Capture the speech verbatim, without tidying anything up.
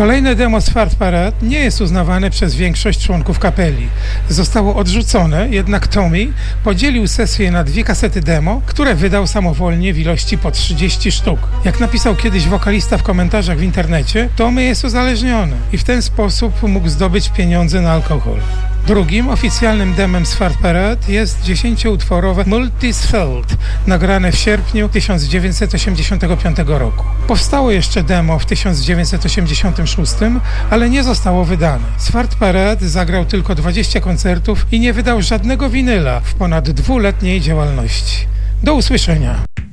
Kolejne demo z Fart Parade nie jest uznawane przez większość członków kapeli. Zostało odrzucone, jednak Tommy podzielił sesję na dwie kasety demo, które wydał samowolnie w ilości po trzydzieści sztuk. Jak napisał kiedyś wokalista w komentarzach w internecie, Tommy jest uzależniony i w ten sposób mógł zdobyć pieniądze na alkohol. Drugim oficjalnym demem z Fart Parade jest dziesięcioutworowe Multisfeld, nagrane w sierpniu tysiąc dziewięćset osiemdziesiątego piątego roku. Powstało jeszcze demo w tysiąc dziewięćset osiemdziesiątym szóstym, ale nie zostało wydane. Z Fart Parade zagrał tylko dwadzieścia koncertów i nie wydał żadnego winyla w ponad dwuletniej działalności. Do usłyszenia!